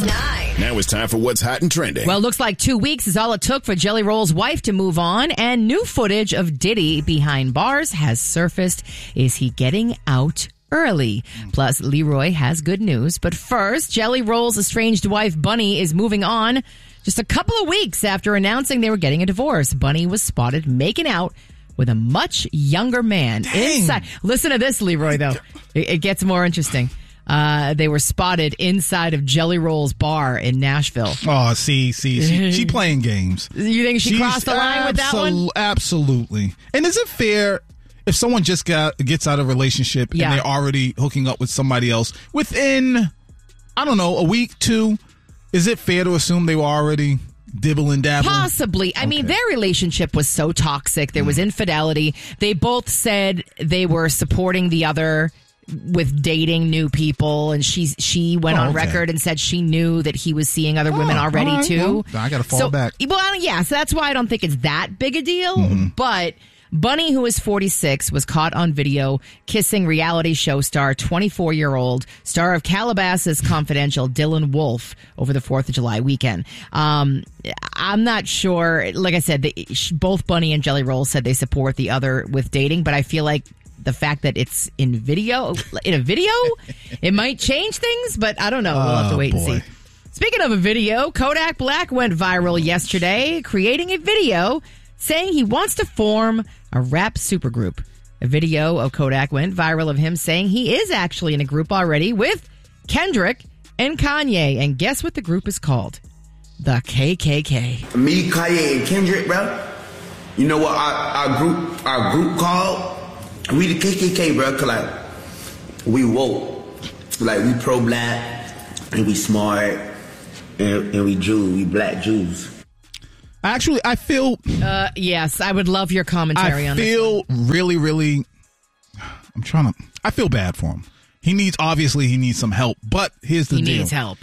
9. Now it's time for what's hot and trending. Well, looks like 2 weeks is all it took for Jelly Roll's wife to move on, and new footage of Diddy behind bars has surfaced. Is he getting out early? Plus, Leroy has good news. But first, Jelly Roll's estranged wife, Bunny, is moving on. Just a couple of weeks after announcing they were getting a divorce, Bunny was spotted making out with a much younger man inside. Listen to this, Leroy, though. It gets more interesting. They were spotted inside of Jelly Roll's bar in Nashville. Oh, see, she playing games. You think she crossed the line with that one? Absolutely. And is it fair if someone just gets out of a relationship and they're already hooking up with somebody else within, I don't know, a week, 2? Is it fair to assume they were already dibbling, dabbling? Possibly. I mean, their relationship was so toxic. There was infidelity. They both said they were supporting the other with dating new people, and she went on record and said she knew that he was seeing other women already too. Well, I gotta fall back. Well, yeah, so that's why I don't think it's that big a deal. But Bunny, who is 46, was caught on video kissing reality show star 24-year-old star of Calabasas Confidential, Dylan Wolf, over the 4th of July weekend. I'm not sure. Like I said, both Bunny and Jelly Roll said they support the other with dating, but I feel like the fact that it's in a video, it might change things, but I don't know. We'll have to wait and see. Speaking of a video, Kodak Black went viral yesterday, creating a video saying he wants to form a rap supergroup. A video of Kodak went viral of him saying he is actually in a group already with Kendrick and Kanye. And guess what the group is called? The KKK. Me, Kanye, and Kendrick, bro. You know what our group called? We the KKK, bro. Cause like we woke, like we pro-black and we smart and we Jew, we black Jews. Actually, I feel... yes, I would love your commentary on this. I feel really... I feel bad for him. He needs some help, but here's the deal. He needs help.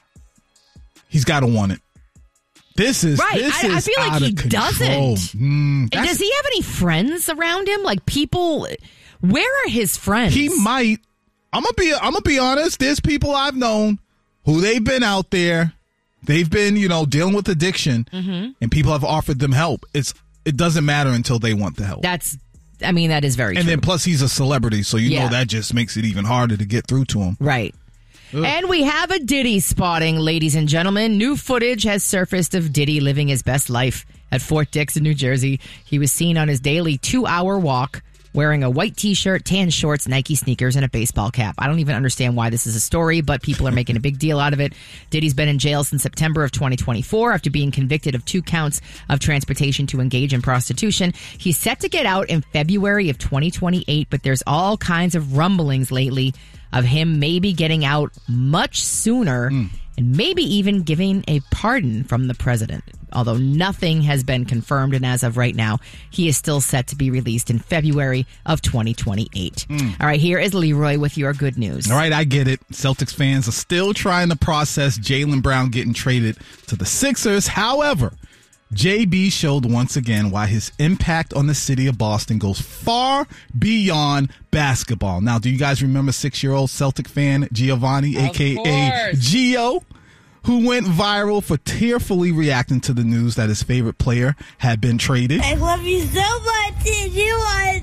He's got to want it. This is right. I feel like he doesn't. And does he have any friends around him? Like people, where are his friends? He might. I'm gonna be honest. There's people I've known who they've been out there. They've been, dealing with addiction, and people have offered them help. It doesn't matter until they want the help. That is very true. And then plus he's a celebrity, so know that just makes it even harder to get through to him. Right. Ugh. And we have a Diddy spotting, ladies and gentlemen. New footage has surfaced of Diddy living his best life at Fort Dix in New Jersey. He was seen on his daily 2-hour walk wearing a white T-shirt, tan shorts, Nike sneakers, and a baseball cap. I don't even understand why this is a story, but people are making a big deal out of it. Diddy's been in jail since September of 2024 after being convicted of 2 counts of transportation to engage in prostitution. He's set to get out in February of 2028, but there's all kinds of rumblings lately of him maybe getting out much sooner and maybe even giving a pardon from the president. Although nothing has been confirmed, and as of right now, he is still set to be released in February of 2028. All right, here is Leroy with your good news. All right, I get it. Celtics fans are still trying to process Jaylen Brown getting traded to the Sixers. However, JB showed once again why his impact on the city of Boston goes far beyond basketball. Now, do you guys remember 6-year-old Celtic fan Giovanni, a.k.a. Gio, who went viral for tearfully reacting to the news that his favorite player had been traded? I love you so much, and you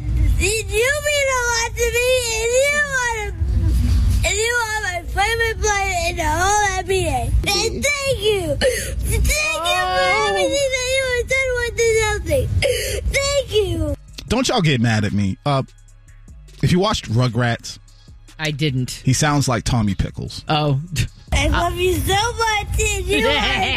mean a lot to me, and you are my favorite player in the whole NBA. And thank you. Thank you for everything that you have done with the Celtics. Thank you. Don't y'all get mad at me. If you watched Rugrats, I didn't. He sounds like Tommy Pickles. Oh. I love you so much, and you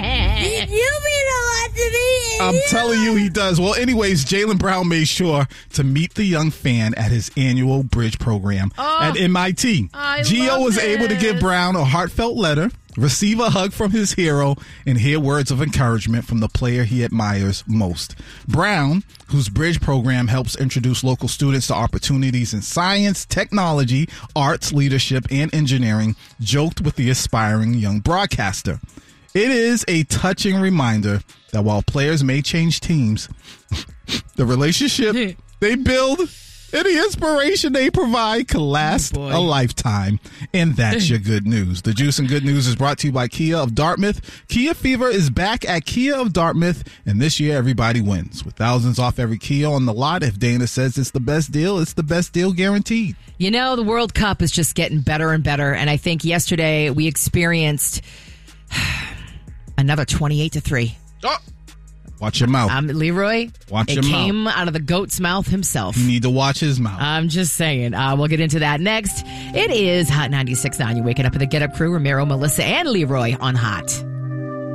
mean a lot to me. I'm telling you, he does. Well, anyways, Jaylen Brown made sure to meet the young fan at his annual bridge program at MIT. Gio was able to give Brown a heartfelt letter, receive a hug from his hero, and hear words of encouragement from the player he admires most. Brown, whose bridge program helps introduce local students to opportunities in science, technology, arts, leadership, and engineering, joked with the aspiring young broadcaster. It is a touching reminder that while players may change teams, the relationship they build And the inspiration they provide can last a lifetime. And that's your good news. The Juice and Good News is brought to you by Kia of Dartmouth. Kia Fever is back at Kia of Dartmouth, and this year everybody wins. With thousands off every Kia on the lot, if Dana says it's the best deal, it's the best deal guaranteed. You know, the World Cup is just getting better and better, and I think yesterday we experienced another 28-3. Oh. Watch your mouth. Leroy, watch your mouth. It came out of the goat's mouth himself. You need to watch his mouth. I'm just saying. We'll get into that next. It is Hot 96.9. You're waking up with the Get Up crew, Ramiro, Melissa, and Leroy on Hot.